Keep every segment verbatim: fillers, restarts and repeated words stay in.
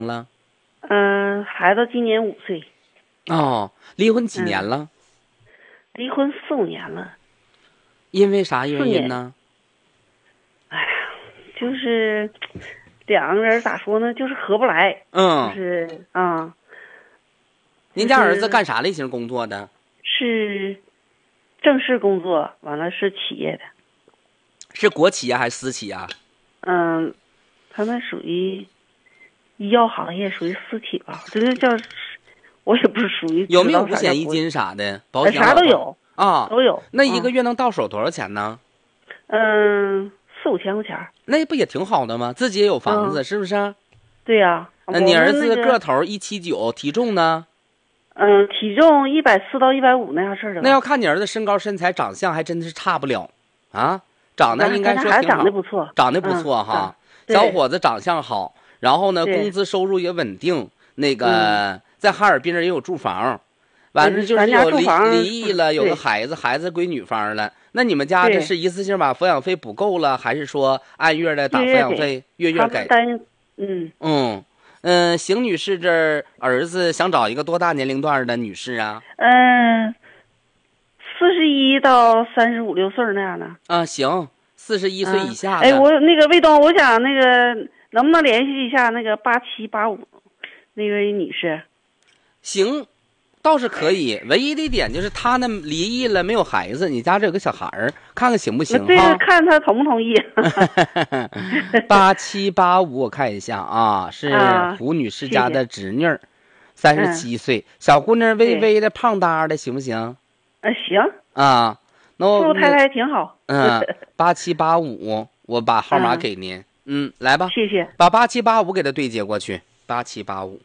了？ 嗯、呃，孩子今年五岁。 哦，离婚几年了？ 嗯、离婚四五年了。 因为啥原因呢？ 哎呀，就是两个人咋说呢，就是合不来。 嗯， 就是啊。 您家儿子干啥类型工作的？ 是正式工作，完了是企业的。 是国企呀还是私企呀？ 嗯，他们属于医药行业，属于私企吧，这个叫，我也不是属于。 有没有五险一金啥的？保险啥都有啊， 都有。 那一个月能到手多少钱呢？ 嗯，四五千块钱。 那不也挺好的吗？自己也有房子， 嗯、 是不是？ 对呀、 啊。你儿子个个头一七九，体重呢？ 嗯，体重一百四到一百五那样式的。 那要看你儿子身高、身材、长相，还真的是差不了啊。长得应该说挺好， 长得不错， 长得不错哈。 嗯、 小伙子长相好，然后呢，工资收入也稳定。那个、嗯、在哈尔滨这也有住房，完了就是有离离异了，有个孩子，孩子归女方了。那你们家这是一次性把抚养费补够了，还是说按月的打抚养费？月月给。 嗯嗯嗯，邢女士这儿子想找一个多大年龄段的女士啊？ 嗯。四十一到三十五六岁那样的啊，行，四十一岁以下的。 哎，我那个卫东，我想那个能不能联系一下那个八七八五那位女士？ 行，倒是可以。唯一的一点就是他呢离异了，没有孩子，你家这有个小孩儿，看看行不行？ 这个看他同不同意。 八七八五，我看一下啊，是胡女士家的侄女，三十七岁，小姑娘微微的胖哒的，行不行？ 啊，行啊，那我富太太挺好。 嗯，八七八五，我把号码给您。嗯, 嗯，来吧， 谢谢。 把八七八五给他对接过去。八七八五。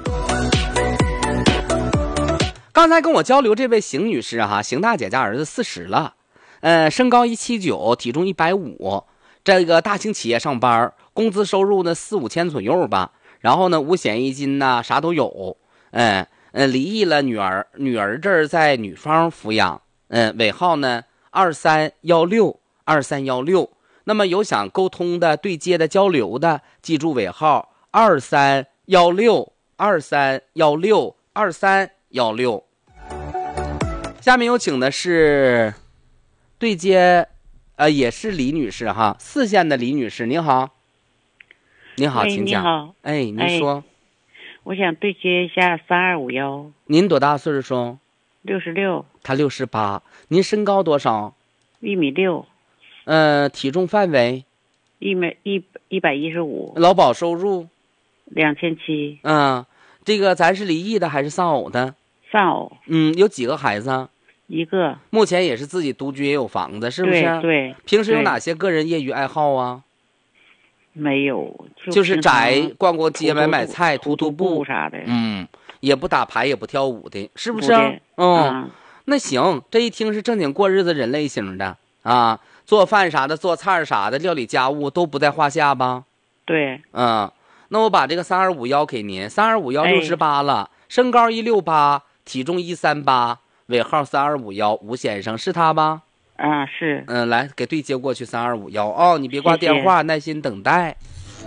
刚才跟我交流这位邢女士哈，邢大姐家儿子四十了，呃，身高一七九，体重一百五，这个大型企业上班，工资收入呢四五千左右吧。然后呢，五险一金呐，啥都有。嗯。嗯，离异了，女儿女儿这儿在女方抚养，嗯，尾号呢二三幺六二三幺六。那么有想沟通的、对接的、交流的，记住尾号二三幺六二三幺六二三幺六。下面有请的是对接，呃，也是李女士哈，四线的李女士，您好，您好，请讲。 你好， 哎，您说。哎， 我想对接一下三二五幺。 您多大岁数？ 六十六。 他六十八。您身高多少？ 一米六。 呃，体重范围？ 一米一一百一十五。 劳保收入？ 两千七。 嗯，这个咱是离异的还是丧偶的？ 丧偶。 嗯，有几个孩子？ 一个。 目前也是自己独居，也有房子，是不是？ 对对。 平时有哪些个人业余爱好啊？ 没有， 就, 就是宅，逛逛街，买买菜， 涂涂布啥的。 嗯，也不打牌，也不跳舞的，是不是？ 嗯、 哦，那行，这一听是正经过日子人类型的啊，做饭啥的，做菜啥的，料理家务都不在话下吧？ 对。 嗯，那我把这个三二五幺给您，三二五幺六十八了，哎、身高一六八，体重一三八，尾号三二五幺，吴先生是他吧？ 啊，是。 嗯，来给对接过去三二五幺哦，你别挂电话， 谢谢耐心等待。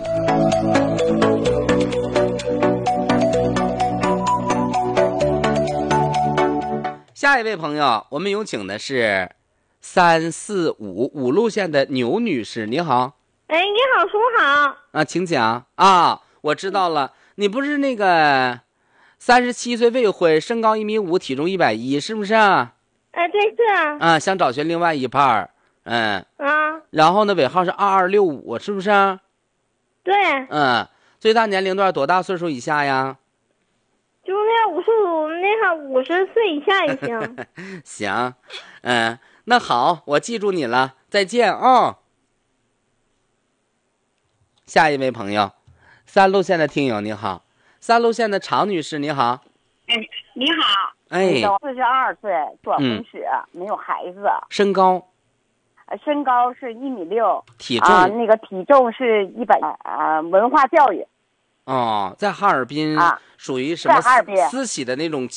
下一位朋友，我们有请的是三四五五路线的牛女士，你好。 哎，你好，叔好。 啊，请讲啊，我知道了，你不是那个三十七岁未婚，身高一米五，体重一百一，是不是啊？ 哎，对，是啊。 啊，想找寻另外一半儿。嗯啊， 然后呢，尾号是二二六五，是不是？ 对。 嗯，最大年龄段多大岁数以下呀？ 就那五十五，那啥五十岁以下也行。 行，嗯，那好，我记住你了，再见啊、哦。下一位朋友，三路线的听友你好，三路线的常女士你好。 哎，你好。 哎， 四十二岁，做婚史、嗯，没有孩子。 身高？ 身高是一米六， 体重、 啊、那个体重是一百啊，文化教育。 哦，在哈尔滨啊， 属于什么在哈尔滨私企的那种